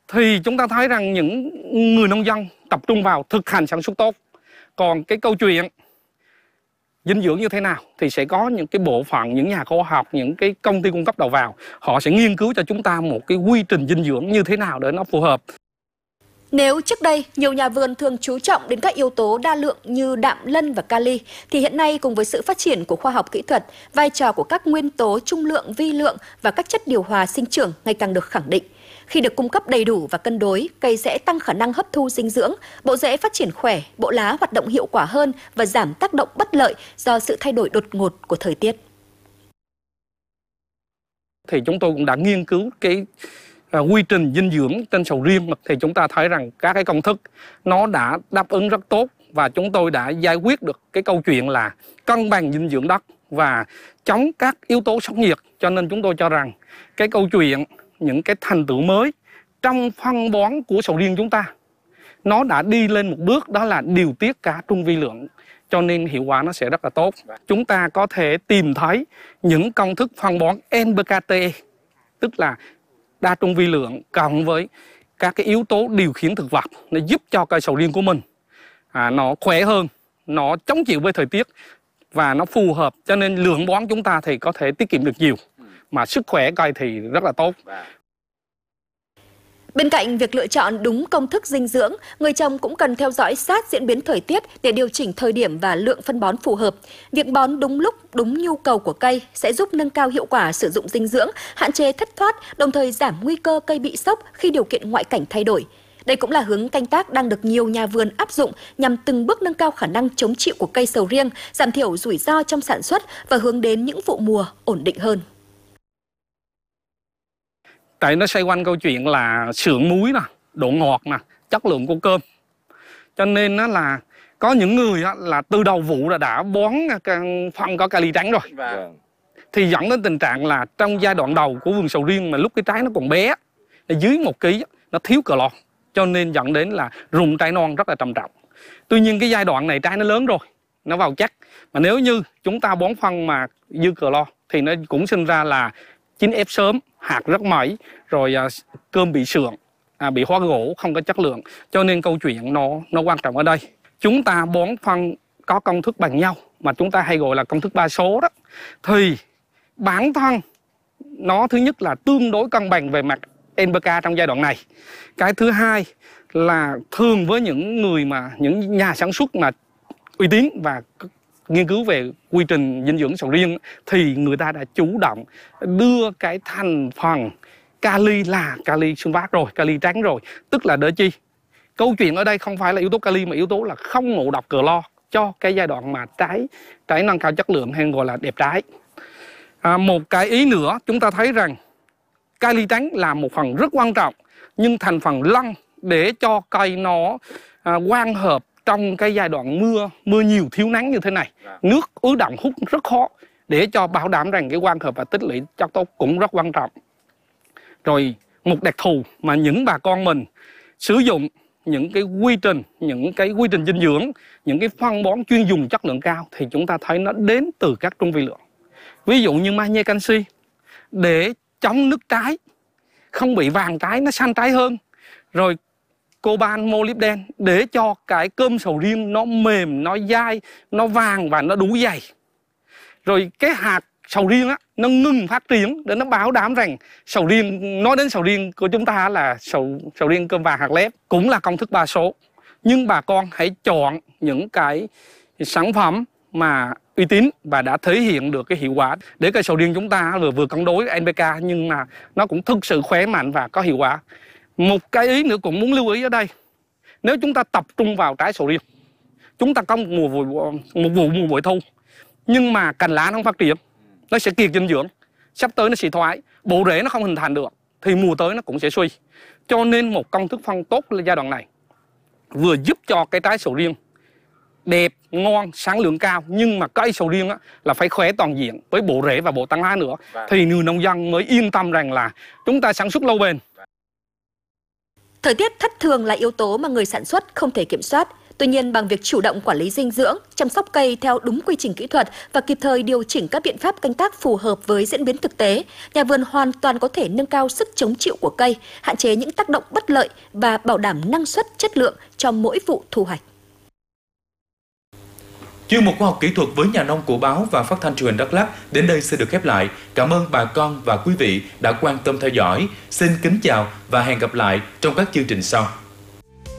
thì chúng ta thấy rằng những người nông dân tập trung vào thực hành sản xuất tốt. Còn cái câu chuyện dinh dưỡng như thế nào thì sẽ có những cái bộ phận, những nhà khoa học, những cái công ty cung cấp đầu vào, họ sẽ nghiên cứu cho chúng ta một cái quy trình dinh dưỡng như thế nào để nó phù hợp. Nếu trước đây nhiều nhà vườn thường chú trọng đến các yếu tố đa lượng như đạm, lân và kali, thì hiện nay cùng với sự phát triển của khoa học kỹ thuật, vai trò của các nguyên tố trung lượng, vi lượng và các chất điều hòa sinh trưởng ngày càng được khẳng định. Khi được cung cấp đầy đủ và cân đối, cây sẽ tăng khả năng hấp thu dinh dưỡng, bộ rễ phát triển khỏe, bộ lá hoạt động hiệu quả hơn và giảm tác động bất lợi do sự thay đổi đột ngột của thời tiết. Thì chúng tôi cũng đã nghiên cứu cái quy trình dinh dưỡng trên sầu riêng, thì chúng ta thấy rằng các cái công thức nó đã đáp ứng rất tốt và chúng tôi đã giải quyết được cái câu chuyện là cân bằng dinh dưỡng đất và chống các yếu tố sốc nhiệt. Cho nên chúng tôi cho rằng cái câu chuyện những cái thành tựu mới trong phân bón của sầu riêng chúng ta nó đã đi lên một bước, đó là điều tiết cả trung vi lượng, cho nên hiệu quả nó sẽ rất là tốt. Chúng ta có thể tìm thấy những công thức phân bón NPKT, tức là đa trung vi lượng cộng với các cái yếu tố điều khiển thực vật, nó giúp cho cây sầu riêng của mình nó khỏe hơn, nó chống chịu với thời tiết và nó phù hợp, cho nên lượng bón chúng ta thì có thể tiết kiệm được nhiều, mà sức khỏe cây thì rất là tốt. Bên cạnh việc lựa chọn đúng công thức dinh dưỡng, người trồng cũng cần theo dõi sát diễn biến thời tiết để điều chỉnh thời điểm và lượng phân bón phù hợp. Việc bón đúng lúc, đúng nhu cầu của cây sẽ giúp nâng cao hiệu quả sử dụng dinh dưỡng, hạn chế thất thoát, đồng thời giảm nguy cơ cây bị sốc khi điều kiện ngoại cảnh thay đổi. Đây cũng là hướng canh tác đang được nhiều nhà vườn áp dụng nhằm từng bước nâng cao khả năng chống chịu của cây sầu riêng, giảm thiểu rủi ro trong sản xuất và hướng đến những vụ mùa ổn định hơn. Tại nó xoay quanh câu chuyện là sượng muối nè, độ ngọt nè, chất lượng của cơm. Cho nên nó là có những người là từ đầu vụ là đã bón phân có kali trắng rồi. Thì dẫn đến tình trạng là trong giai đoạn đầu của vườn sầu riêng mà lúc cái trái nó còn bé, dưới 1 kg, nó thiếu clo, cho nên dẫn đến là rụng trái non rất là trầm trọng. Tuy nhiên cái giai đoạn này trái nó lớn rồi, nó vào chắc. Mà nếu như chúng ta bón phân mà dư clo thì nó cũng sinh ra là chín ép sớm, hạt rất mẩy, rồi cơm bị sượng, bị hóa gỗ, không có chất lượng. Cho nên câu chuyện nó quan trọng ở đây. Chúng ta bón phân có công thức bằng nhau, mà chúng ta hay gọi là công thức 3 số đó. Thì bản thân nó thứ nhất là tương đối cân bằng về mặt NPK trong giai đoạn này. Cái thứ hai là thường với những người mà những nhà sản xuất mà uy tín và nghiên cứu về quy trình dinh dưỡng sầu riêng thì người ta đã chủ động đưa cái thành phần kali là kali sunfat rồi, kali trắng rồi, tức là để chi? Câu chuyện ở đây không phải là yếu tố kali mà yếu tố là không ngộ độc clo cho cái giai đoạn mà trái nâng cao chất lượng hay gọi là đẹp trái. Một cái ý nữa, chúng ta thấy rằng kali trắng là một phần rất quan trọng, nhưng thành phần lân để cho cây nó quang hợp trong cái giai đoạn mưa nhiều thiếu nắng như thế này, nước ứ đọng hút rất khó, để cho bảo đảm rằng cái quang hợp và tích lũy chất tốt cũng rất quan trọng. Rồi một đặc thù mà những bà con mình sử dụng những cái quy trình dinh dưỡng, những cái phân bón chuyên dùng chất lượng cao thì chúng ta thấy nó đến từ các trung vi lượng. Ví dụ như magie canxi để chống nứt trái, không bị vàng trái, nó xanh trái hơn. Rồi coban molybden để cho cái cơm sầu riêng nó mềm, nó dai, nó vàng và nó đủ dày. Rồi cái hạt sầu riêng á, nó ngừng phát triển để nó bảo đảm rằng sầu riêng, nói đến sầu riêng của chúng ta là sầu riêng cơm vàng hạt lép, cũng là công thức 3 số. Nhưng bà con hãy chọn những cái sản phẩm mà uy tín và đã thể hiện được cái hiệu quả để cây sầu riêng chúng ta vừa cân đối NPK nhưng mà nó cũng thực sự khỏe mạnh và có hiệu quả. Một cái ý nữa cũng muốn lưu ý ở đây, nếu chúng ta tập trung vào trái sầu riêng, chúng ta có một vụ mùa bội thu, nhưng mà cành lá nó không phát triển, nó sẽ kiệt dinh dưỡng, sắp tới nó suy thoái, bộ rễ nó không hình thành được, thì mùa tới nó cũng sẽ suy. Cho nên một công thức phân tốt là giai đoạn này vừa giúp cho cái trái sầu riêng đẹp, ngon, sản lượng cao, nhưng mà cây sầu riêng là phải khỏe toàn diện với bộ rễ và bộ tán lá nữa, thì người nông dân mới yên tâm rằng là chúng ta sản xuất lâu bền. Thời tiết thất thường là yếu tố mà người sản xuất không thể kiểm soát. Tuy nhiên, bằng việc chủ động quản lý dinh dưỡng, chăm sóc cây theo đúng quy trình kỹ thuật và kịp thời điều chỉnh các biện pháp canh tác phù hợp với diễn biến thực tế, nhà vườn hoàn toàn có thể nâng cao sức chống chịu của cây, hạn chế những tác động bất lợi và bảo đảm năng suất, chất lượng cho mỗi vụ thu hoạch. Chuyên mục khoa học kỹ thuật với nhà nông của báo và phát thanh truyền hình Đắk Lắk đến đây sẽ được khép lại. Cảm ơn bà con và quý vị đã quan tâm theo dõi. Xin kính chào và hẹn gặp lại trong các chương trình sau.